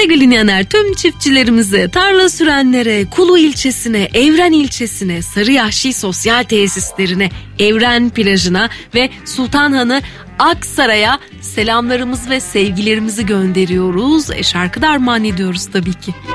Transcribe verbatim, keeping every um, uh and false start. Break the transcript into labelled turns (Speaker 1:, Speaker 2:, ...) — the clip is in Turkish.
Speaker 1: Sevgili dinleyenler, tüm çiftçilerimize, tarla sürenlere, Kulu ilçesine, Evren ilçesine, Sarıyahşi sosyal tesislerine, Evren plajına ve Sultanhanı Aksaray'a selamlarımız ve sevgilerimizi gönderiyoruz. E, şarkı da armağan ediyoruz tabii ki.